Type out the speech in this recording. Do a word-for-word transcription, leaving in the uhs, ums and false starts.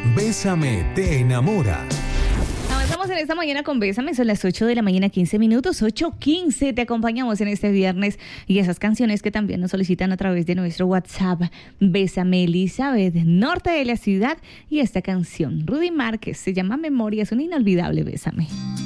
Bésame te enamora. Avanzamos en esta mañana con Bésame, son las ocho de la mañana, quince minutos, ocho quince. Te acompañamos en este viernes y esas canciones que también nos solicitan a través de nuestro WhatsApp. Bésame, Elizabeth, norte de la ciudad, y esta canción, Rudy Márquez, se llama Memoria, es un inolvidable Bésame.